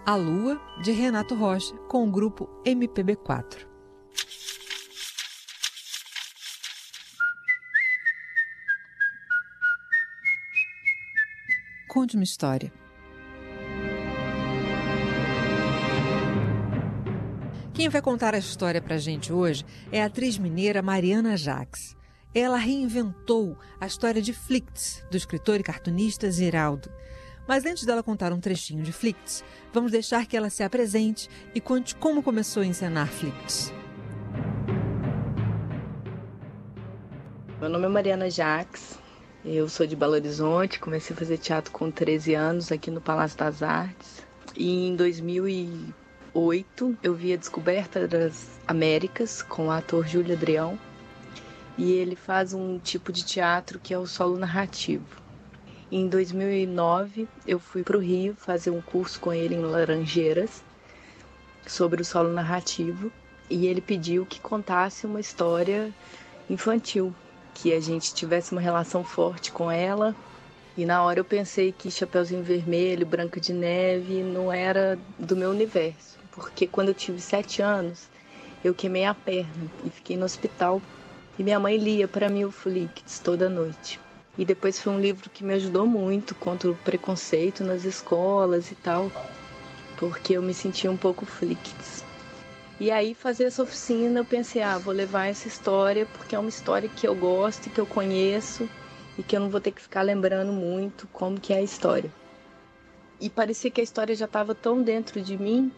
A Lua, de Renato Rocha, com o grupo MPB4. Conte uma história. Quem vai contar a história pra gente hoje é a atriz mineira Mariana Jacques. Ela reinventou a história de Flicts, do escritor e cartunista Ziraldo. Mas antes dela contar um trechinho de Flicts, vamos deixar que ela se apresente e conte como começou a encenar Flicts. Meu nome é Mariana Jacques, eu sou de Belo Horizonte, comecei a fazer teatro com 13 anos aqui no Palácio das Artes. E em 2008 eu vi A Descoberta das Américas com o ator Júlio Adrião. E ele faz um tipo de teatro que é o solo narrativo. Em 2009, eu fui para o Rio fazer um curso com ele em Laranjeiras sobre o solo narrativo e ele pediu que contasse uma história infantil, que a gente tivesse uma relação forte com ela. E na hora eu pensei que Chapeuzinho Vermelho, Branca de Neve não era do meu universo, porque quando eu tive 7 anos, eu queimei a perna e fiquei no hospital. E minha mãe lia para mim o Flicts toda noite. E depois foi um livro que me ajudou muito contra o preconceito nas escolas e tal, porque eu me sentia um pouco Flicts. E aí fazer essa oficina eu pensei, vou levar essa história porque é uma história que eu gosto, que eu conheço e que eu não vou ter que ficar lembrando muito como que é a história. E parecia que a história já estava tão dentro de mim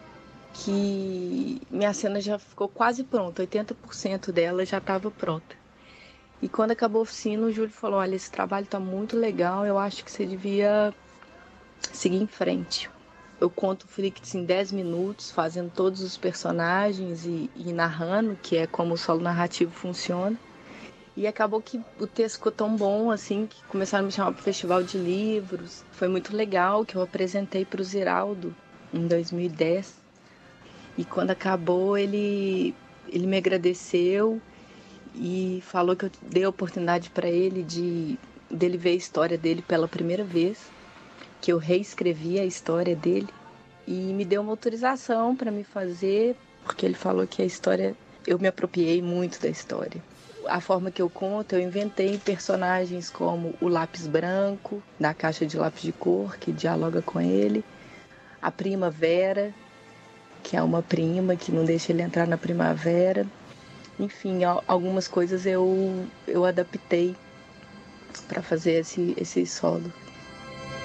que minha cena já ficou quase pronta, 80% dela já estava pronta. E quando acabou a oficina, o Júlio falou, olha, esse trabalho está muito legal, eu acho que você devia seguir em frente. Eu conto o Flicts em 10 minutos, fazendo todos os personagens e narrando, que é como o solo narrativo funciona. E acabou que o texto ficou tão bom, assim, que começaram a me chamar para o Festival de Livros. Foi muito legal, que eu apresentei para o Ziraldo em 2010. E quando acabou, ele me agradeceu e falou que eu dei a oportunidade para ele dele ver a história dele pela primeira vez, que eu reescrevi a história dele e me deu uma autorização para me fazer, porque ele falou que a história, eu me apropriei muito da história. A forma que eu conto, eu inventei personagens como o lápis branco, da caixa de lápis de cor, que dialoga com ele, a prima Vera, que é uma prima que não deixa ele entrar na primavera. Enfim, algumas coisas eu adaptei para fazer esse solo.